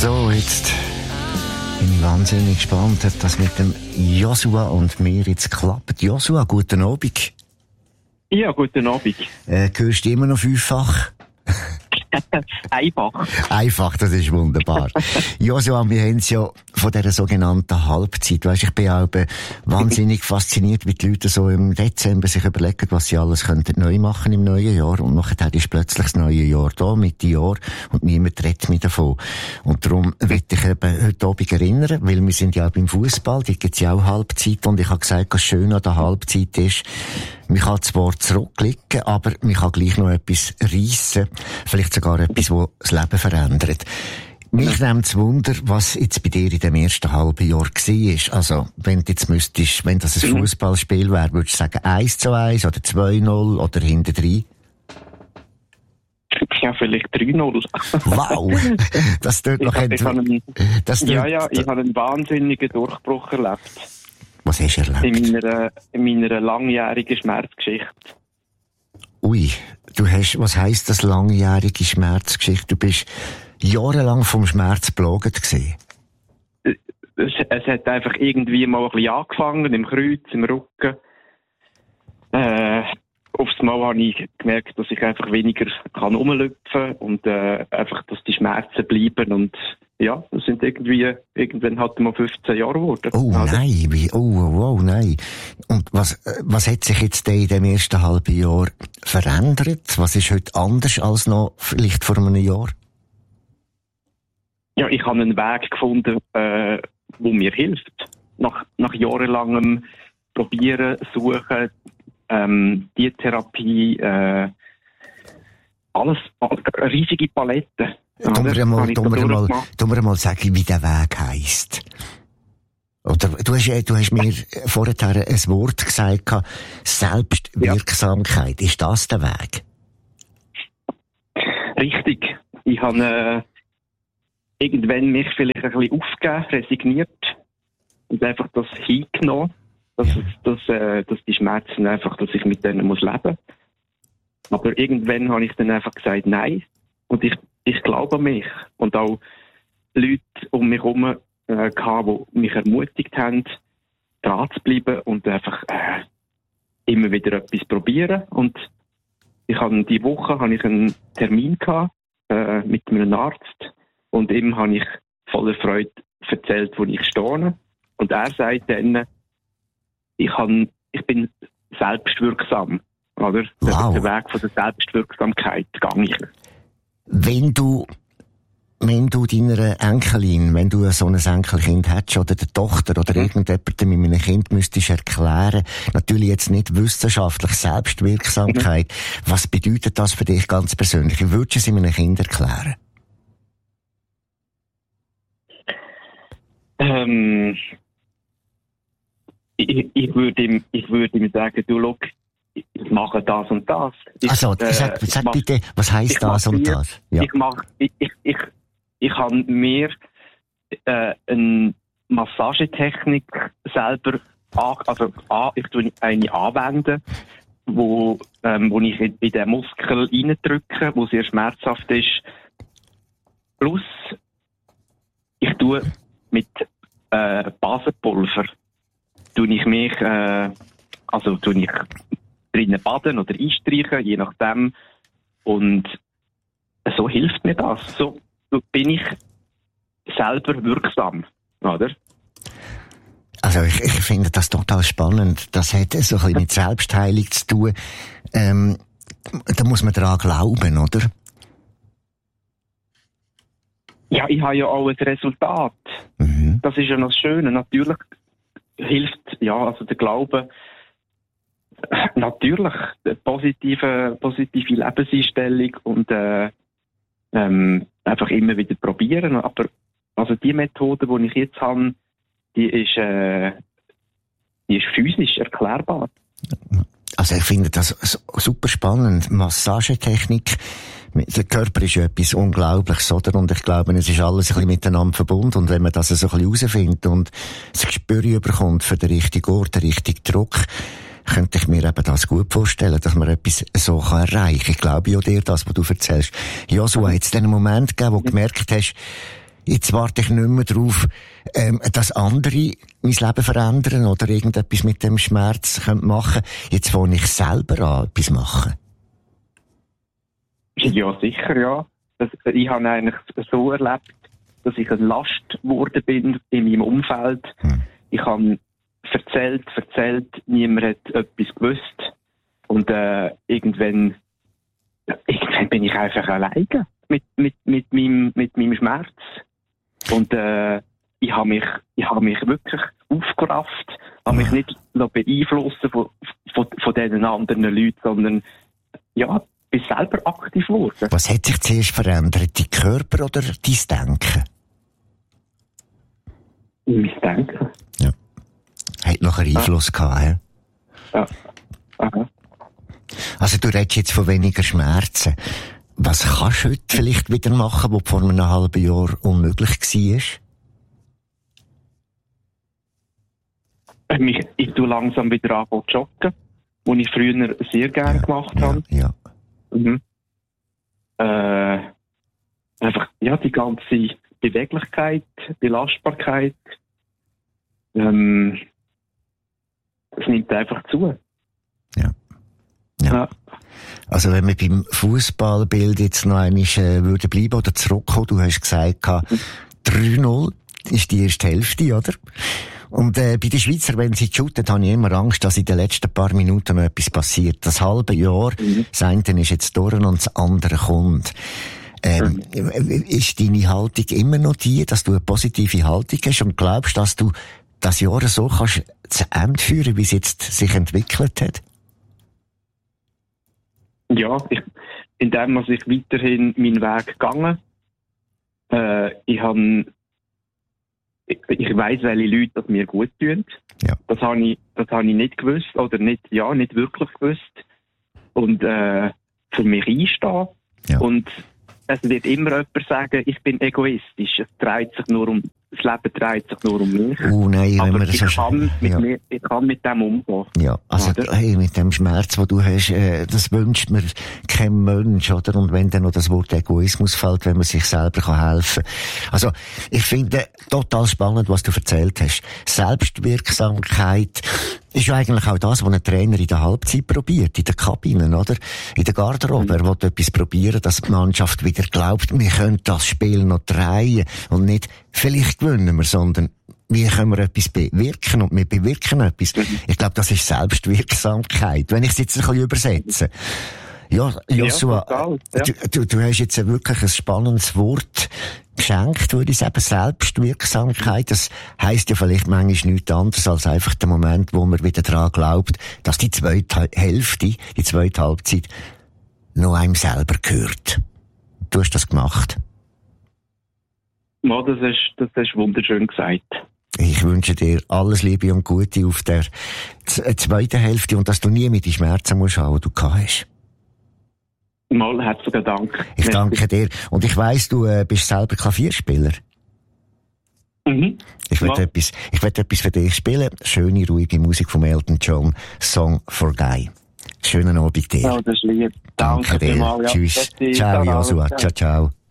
So, jetzt bin ich wahnsinnig gespannt, ob das mit dem Joshua und mir jetzt klappt. Joshua, guten Abend. Ja, guten Abend. Hörst du immer noch fünffach? Einfach. Einfach, das ist wunderbar. Joshua, wir haben es ja von dieser sogenannten Halbzeit. Weisst, ich bin auch wahnsinnig fasziniert, wie die Leute so im Dezember sich überlegen, was sie alles könnten neu machen im neuen Jahr. Und nachher ist plötzlich das neue Jahr da, Mitte Jahr, und niemand redet mehr davon. Und darum will ich eben heute Abend erinnern, weil wir sind ja auch beim Fußball, da gibt es ja auch Halbzeit. Und ich habe gesagt, was schön an der Halbzeit ist, man kann zwar zurückblicken, aber man kann gleich noch etwas reissen. Vielleicht sogar etwas, das das Leben verändert. Mich nimmt es Wunder, was jetzt bei dir in dem ersten halben Jahr war. Also, wenn du jetzt müsstest, wenn das ein Fußballspiel wäre, würdest du sagen 1:1 oder 2:0 oder hinten 3? Ja, vielleicht 3:0. Wow! Das tut noch ich habe einen wahnsinnigen Durchbruch erlebt. Was hast du erlebt? In meiner langjährigen Schmerzgeschichte. Ui, was heisst das langjährige Schmerzgeschichte? Du bist jahrelang vom Schmerz plaget gewesen. Es hat einfach irgendwie mal ein bisschen angefangen, im Kreuz, im Rücken. Aufs Mal habe ich gemerkt, dass ich einfach weniger kann rumlüpfen und einfach, dass die Schmerzen bleiben und ja, das sind irgendwann hat mal 15 Jahre geworden. Oh nein, nein. Und was hat sich jetzt in dem ersten halben Jahr verändert? Was ist heute anders als noch vielleicht vor einem Jahr? Ja, ich habe einen Weg gefunden, wo mir hilft. Nach jahrelangem Probieren, Suchen, die Therapie, alles, eine riesige Palette. Tun wir mal sagen, wie der Weg heisst. Oder, du hast mir vorher ein Wort gesagt, Selbstwirksamkeit. Ja. Ist das der Weg? Richtig. Ich habe irgendwann mich vielleicht ein bisschen aufgegeben, resigniert und einfach das hingenommen, dass die Schmerzen einfach, dass ich mit denen muss leben. Aber irgendwann habe ich dann einfach gesagt, nein. Und ich glaube an mich. Und auch Leute um mich herum, die mich ermutigt haben, dran zu bleiben und einfach immer wieder etwas probieren. Und diese Woche hatte ich einen Termin mit einem Arzt und ihm habe ich voller Freude erzählt, wo ich stehe. Und er sagt dann, ich bin selbstwirksam. Oder? Wow. Der Weg von der Selbstwirksamkeit gehe ich. Wenn du deiner Enkelin, wenn du so ein Enkelkind hättest, oder der Tochter, oder irgendjemandem mit einem Kind müsstest erklären, natürlich jetzt nicht wissenschaftlich, Selbstwirksamkeit, was bedeutet das für dich ganz persönlich? Wie würdest du es einem Kind erklären? Ich würde ihm sagen, du, schau, ich mache das und das. Sag bitte, was heisst das und das? Ja. Ich habe mir eine Massagetechnik selber ich tue eine anwenden, wo ich in den Muskel reindrücke, wo sehr schmerzhaft ist. Plus, ich tue mit Basenpulver tue ich drinnen baden oder einstreichen, je nachdem. Und so hilft mir das. So bin ich selber wirksam, oder? Also ich finde das total spannend. Das hat so ein bisschen mit Selbstheilung zu tun. Da muss man daran glauben, oder? Ja, ich habe ja auch ein Resultat. Mhm. Das ist ja noch das Schöne. Natürlich hilft, der Glaube, natürlich eine positive Lebenseinstellung und einfach immer wieder probieren. Aber also die Methode, die ich jetzt habe, die ist physisch erklärbar. Also ich finde das super spannend. Massagetechnik. Der Körper ist ja etwas Unglaubliches, oder? Und ich glaube, es ist alles ein bisschen miteinander verbunden. Und wenn man das so ein bisschen herausfindet und das Gespür überkommt für den richtigen Ort, den richtigen Druck, könnte ich mir eben das gut vorstellen, dass man etwas so erreichen kann. Ich glaube ja dir das, was du erzählst. Joshua, hat es einen Moment gegeben, wo du gemerkt hast, jetzt warte ich nicht mehr darauf, dass andere mein Leben verändern oder irgendetwas mit dem Schmerz machen können. Jetzt fange ich selber an, etwas machen. Ja, sicher, ja. Ich habe eigentlich so erlebt, dass ich eine Last geworden bin in meinem Umfeld. Ich habe erzählt, niemand hat etwas gewusst. Und irgendwann bin ich einfach alleine mit meinem Schmerz. Und ich habe mich wirklich aufgerafft, habe mich nicht beeinflussen von diesen anderen Leuten, sondern ja, bin selber aktiv geworden. Was hat sich zuerst verändert? Dein Körper oder dein Denken? Mein Denken. Ja. Hat noch einen Einfluss gehabt, he? Ja. Aha. Also du redest jetzt von weniger Schmerzen. Was kannst du heute vielleicht wieder machen, was vor einem halben Jahr unmöglich war? Ich tue langsam wieder an zu joggen, was ich früher sehr gerne gemacht habe. Ja. Mhm. Einfach, ja, die ganze Beweglichkeit, Belastbarkeit, es nimmt einfach zu. Ja. Also wenn wir beim Fußballbild jetzt noch einmal würden bleiben oder zurückkommen, du hast gesagt, 3-0 ist die erste Hälfte, oder? Und bei den Schweizer, wenn sie shooten, habe ich immer Angst, dass in den letzten paar Minuten noch etwas passiert. Das halbe Jahr, das eine ist jetzt durch und das andere kommt. Ist deine Haltung immer noch die, dass du eine positive Haltung hast und glaubst, dass du das Jahr so kannst zu Ende führen, wie es jetzt sich entwickelt hat? Ja, indem ich weiterhin meinen Weg gegangen. Ich weiss, welche Leute das mir gut tun. Ja. Das habe ich nicht gewusst oder nicht wirklich gewusst. Und für mich einstehen. Ja. Und es wird immer jemand sagen, ich bin egoistisch. Das Leben dreht sich nur um mich. Nein, aber wenn man das ich kann mit dem umgehen. Ja, also hey, mit dem Schmerz, den du hast, das wünscht mir kein Mensch, oder? Und wenn dann noch das Wort Egoismus fällt, wenn man sich selber helfen kann. Also, ich finde total spannend, was du erzählt hast. Selbstwirksamkeit ist ja eigentlich auch das, was ein Trainer in der Halbzeit probiert, in der Kabine, oder? In der Garderobe. Er will etwas probieren, dass die Mannschaft wieder glaubt, wir können das Spiel noch drehen und nicht vielleicht gewinnen wir, sondern wie können wir etwas bewirken und wir bewirken etwas. Ich glaube, das ist Selbstwirksamkeit. Wenn ich es jetzt ein bisschen übersetze. Ja, Joshua, du hast jetzt wirklich ein spannendes Wort geschenkt, würde ich sagen, Selbstwirksamkeit. Das heisst ja vielleicht manchmal nichts anderes als einfach der Moment, wo man wieder daran glaubt, dass die zweite Hälfte, die zweite Halbzeit noch einem selber gehört. Du hast das gemacht. Ja, das hast wunderschön gesagt. Ich wünsche dir alles Liebe und Gute auf der zweiten Hälfte und dass du nie mit den Schmerzen musst haben, die du gehabt hast. Mal herzlichen Dank. Ich danke dir. Und ich weiss, du bist selber Klavierspieler. Mhm. Ich will etwas für dich spielen. Schöne, ruhige Musik von Elton John. Song for Guy. Schönen Abend dir. Ja, das ist lieb. Danke dir. Mal, ja. Tschüss. Ciao, Joshua. Ciao, ciao.